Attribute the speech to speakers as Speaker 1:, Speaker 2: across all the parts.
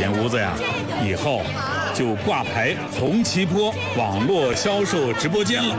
Speaker 1: 间屋子呀，以后就挂牌红旗坡网络销售直播间了。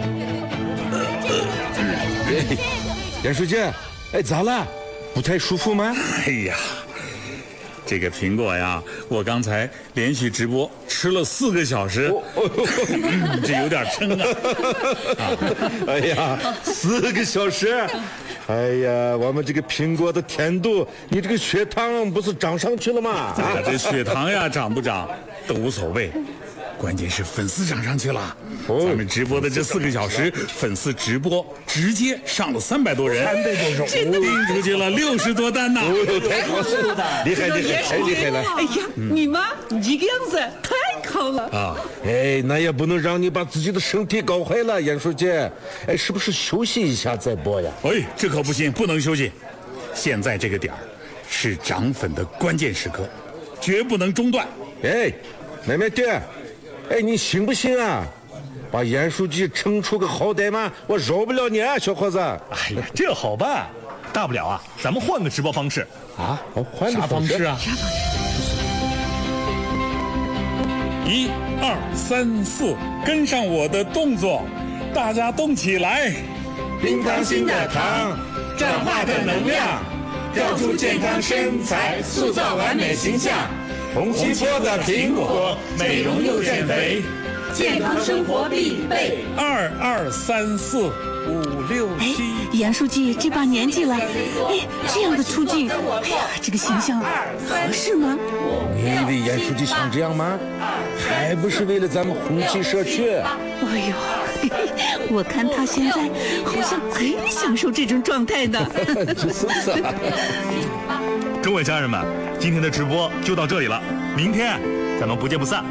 Speaker 2: 严书记，咋了？不太舒服吗？
Speaker 1: 哎呀，这个苹果呀，我刚才连续直播吃了4个小时，这有点撑啊！
Speaker 2: 哎呀，4个小时！哎呀，我们这个苹果的甜度，你这个血糖不是涨上去了吗？
Speaker 1: 这血糖呀涨不涨都无所谓，关键是粉丝涨上去了。咱们直播的这4个小时，粉丝直播直接上了300多人，300多手，订出去了60多单呢。
Speaker 2: 太好了，厉害，太厉害了！
Speaker 3: 哎呀，你妈，你这个样子太好了
Speaker 1: 啊！
Speaker 2: 那也不能让你把自己的身体搞坏了，严书记。是不是休息一下再播呀？
Speaker 1: 这可不行，不能休息。现在这个点儿是涨粉的关键时刻，绝不能中断。
Speaker 2: 妹妹爹，你行不行啊？把严书记撑出个好歹嘛，我饶不了你啊，小伙子。
Speaker 4: 哎呀，这好办，大不了啊，咱们换个直播方式
Speaker 2: 啊。换个
Speaker 1: 方式啊？1、2、3、4，跟上我的动作，大家动起来！
Speaker 5: 冰糖心的糖，转化的能量，调出健康身材，塑造完美形象。红旗坡的苹果，美容又减肥，健康生活必备。
Speaker 1: 2、2、3、4、5、6、7。
Speaker 3: 严书记这把年纪了，这样的出镜，这个形象合适吗？
Speaker 2: 你以为严书记想这样吗？还不是为了咱们红旗社区。
Speaker 3: 我看他现在好像很享受这种状态呢。
Speaker 2: 就是
Speaker 4: 各位家人们，今天的直播就到这里了，明天咱们不见不散。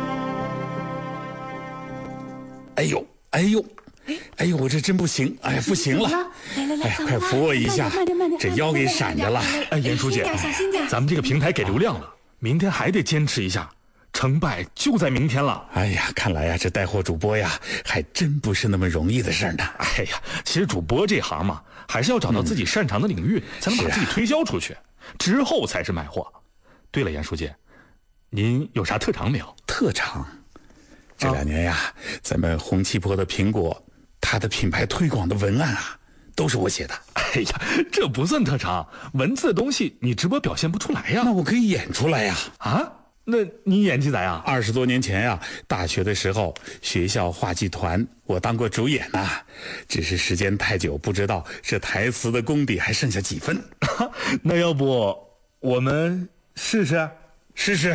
Speaker 1: 哎呦，我这真不行，不行了！快扶我一下，这腰给闪着了。
Speaker 4: 严书记，咱们这个平台给流量了，明天还得坚持一下，成败就在明天了。
Speaker 1: 看来呀，这带货主播呀，还真不是那么容易的事呢。
Speaker 4: 其实主播这行嘛，还是要找到自己擅长的领域，才能把自己推销出去，之后才是卖货。对了，严书记，您有啥特长没有？
Speaker 1: 特长？这2年呀，咱们红旗坡的苹果，它的品牌推广的文案啊，都是我写的。
Speaker 4: 这不算特长，文字的东西你直播表现不出来呀。
Speaker 1: 那我可以演出来呀。
Speaker 4: 那你演技咋样
Speaker 1: ？20多年前呀，大学的时候，学校话剧团我当过主演呐，只是时间太久，不知道这台词的功底还剩下几分。
Speaker 4: 那要不我们试试？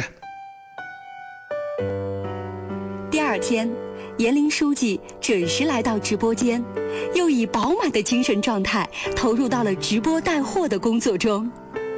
Speaker 6: 第2天，严林书记准时来到直播间，又以饱满的精神状态投入到了直播带货的工作中。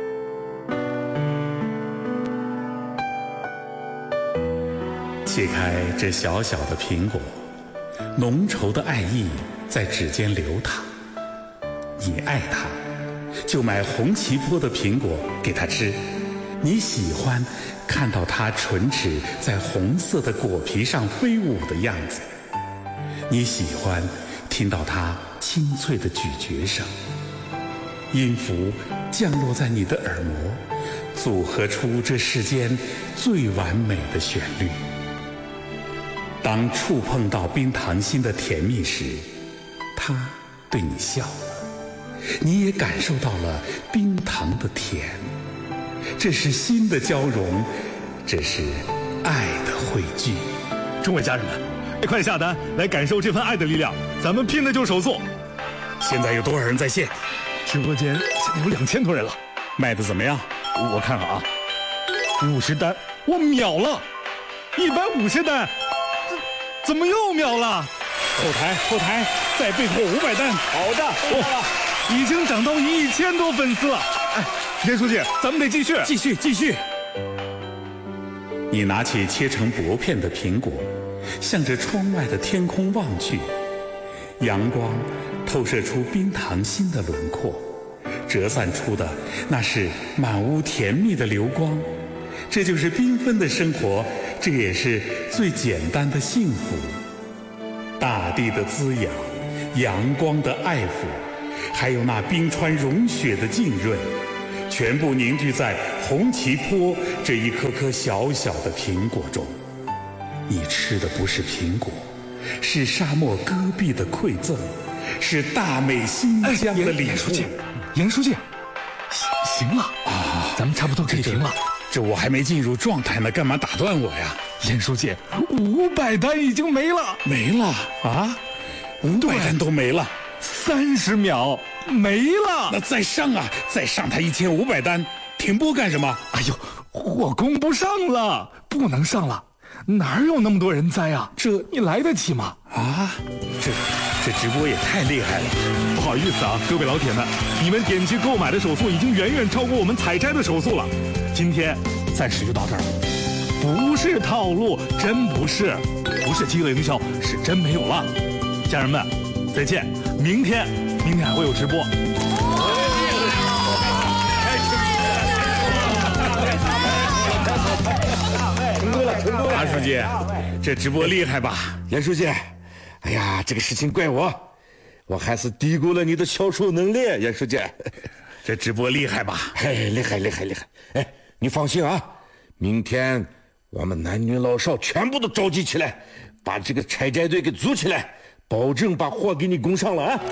Speaker 1: 切开这小小的苹果，浓稠的爱意在指尖流淌。你爱它，就买红旗坡的苹果给它吃。你喜欢看到它唇齿在红色的果皮上飞舞的样子，你喜欢听到它清脆的咀嚼声，音符降落在你的耳膜，组合出这世间最完美的旋律。当触碰到冰糖心的甜蜜时，它对你笑了，你也感受到了冰糖的甜。这是心的交融，这是爱的汇聚。
Speaker 4: 众位家人们，快下单来感受这份爱的力量，咱们拼的就是手速。
Speaker 1: 现在有多少人在线？
Speaker 4: 直播间现在有2000多人了。
Speaker 1: 卖的怎么样？
Speaker 4: 我看看啊，50单我秒了，150单怎么又秒了？
Speaker 1: 后台再备货500单。
Speaker 4: 好的，已经涨到1000多粉丝了。严书记，咱们得继续。
Speaker 1: 你拿起切成薄片的苹果，向着窗外的天空望去，阳光透射出冰糖心的轮廓，折散出的那是满屋甜蜜的流光。这就是缤纷的生活，这也是最简单的幸福。大地的滋养，阳光的爱抚，还有那冰川融雪的浸润，全部凝聚在红旗坡这一颗颗小小的苹果中，你吃的不是苹果，是沙漠戈壁的馈赠，是大美新疆的礼物。
Speaker 4: 严书记，行了啊，咱们差不多可以停了。
Speaker 1: 这我还没进入状态呢，干嘛打断我呀？
Speaker 4: 严书记，500单已经没了，
Speaker 1: 没了啊，500单都没了
Speaker 4: ，30秒没了。
Speaker 1: 那再上啊，再上他1500单，停播干什么？
Speaker 4: 哎呦，我供不上了，不能上了，哪有那么多人栽啊？
Speaker 1: 这
Speaker 4: 你来得及吗？
Speaker 1: 啊，这直播也太厉害了。
Speaker 4: 不好意思啊，各位老铁们，你们点击购买的手速已经远远超过我们采摘的手速了。今天暂时就到这儿了，不是套路，真不是，不是饥饿营销，是真没有了。家人们，再见，明天还会有直播。
Speaker 2: 成功了！
Speaker 1: 马书记，这直播厉害吧？
Speaker 2: 严书记，哎呀，这个事情怪我还是低估了你的销售能力，严书记。
Speaker 1: 这直播厉害吧？
Speaker 2: 哎，厉害！哎，你放心啊，明天我们男女老少全部都召集起来，把这个采摘队给组起来，保证把货给你供上了啊！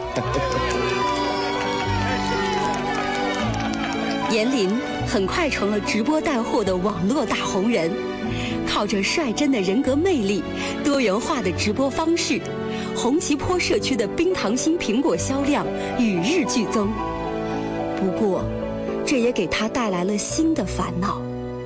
Speaker 6: 严林很快成了直播带货的网络大红人，靠着率真的人格魅力、多元化的直播方式，红旗坡社区的冰糖心苹果销量与日俱增。不过，这也给他带来了新的烦恼。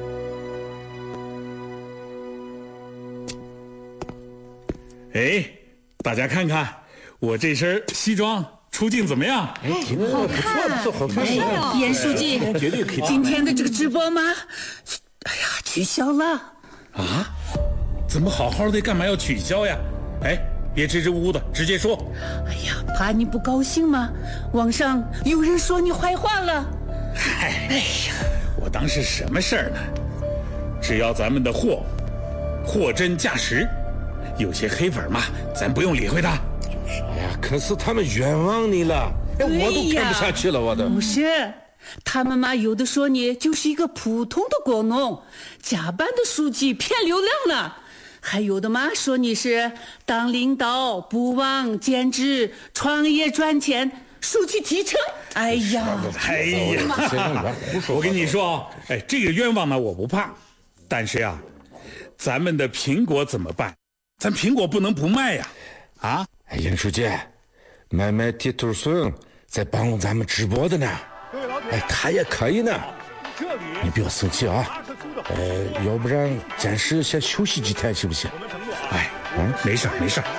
Speaker 1: 哎，大家看看我这身西装出镜怎么样？
Speaker 2: 哎，挺不错，好看。
Speaker 3: 严书记，
Speaker 2: 绝对可以。
Speaker 3: 今天的这个直播吗？哎呀，取消了。
Speaker 1: 啊？怎么好好的干嘛要取消呀？哎，别支支吾吾的，直接说。
Speaker 3: 哎呀，怕你不高兴吗？网上有人说你坏话了。
Speaker 1: 哎呀，我当是什么事儿呢？只要咱们的货真价实，有些黑粉嘛，咱不用理会他。
Speaker 2: 哎呀，可是他们冤枉你了，哎，我都看不下去了，我都。
Speaker 3: 不是，他们嘛，有的说你就是一个普通的果农，假扮的书记骗流量呢。还有的嘛，说你是当领导不忘兼职创业赚钱，书记提成。哎呀，
Speaker 1: 我跟你说啊，哎，这个冤枉呢我不怕，但是呀，咱们的苹果怎么办？咱苹果不能不卖呀，啊！
Speaker 2: 哎，严书记，买地头笋在帮咱们直播的呢，哎，他也可以呢，你不要生气啊，要不然暂时先休息几天行不行？
Speaker 1: 哎，没事。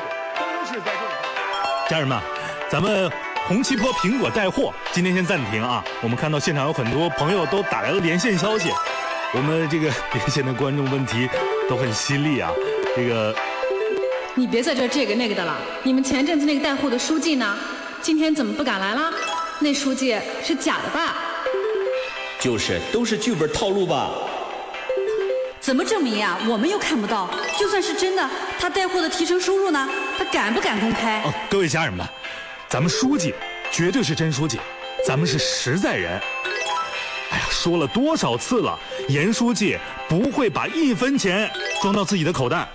Speaker 4: 家人们，咱们红旗坡苹果带货今天先暂停啊！我们看到现场有很多朋友都打来了连线消息，我们这个连线的观众问题都很犀利啊，这个。
Speaker 7: 你别在这个那个的了，你们前阵子那个带货的书记呢？今天怎么不敢来了？那书记是假的吧？
Speaker 8: 就是都是剧本套路吧？
Speaker 7: 怎么证明呀？我们又看不到。就算是真的，他带货的提成收入呢？他敢不敢公开？
Speaker 4: 哦，各位家人们，咱们书记绝对是真书记，咱们是实在人。哎呀，说了多少次了，严书记不会把1分钱装到自己的口袋。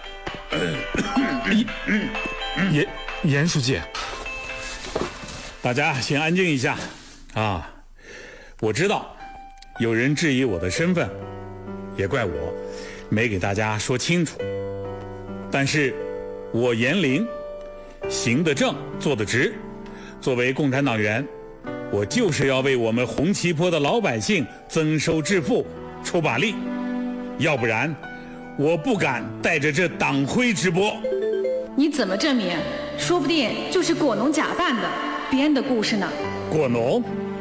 Speaker 4: 严书记，
Speaker 1: 大家先安静一下啊！我知道有人质疑我的身份，也怪我没给大家说清楚。但是我严林行得正，坐得直，作为共产党员，我就是要为我们红旗坡的老百姓增收致富出把力，要不然我不敢带着这党徽直播。
Speaker 7: 你怎么证明？说不定就是果农假扮的，编的故事呢。
Speaker 1: 果农？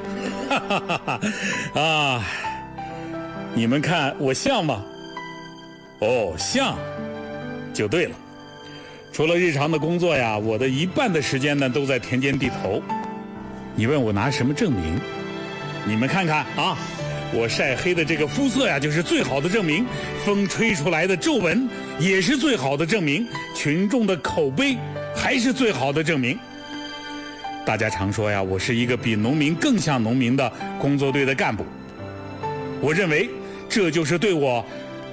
Speaker 1: 啊，你们看我像吗？哦，像，就对了。除了日常的工作呀，我的一半的时间呢都在田间地头。你问我拿什么证明？你们看看啊。我晒黑的这个肤色呀，就是最好的证明；风吹出来的皱纹也是最好的证明；群众的口碑还是最好的证明。大家常说呀，我是一个比农民更像农民的工作队的干部。我认为， 这就是对我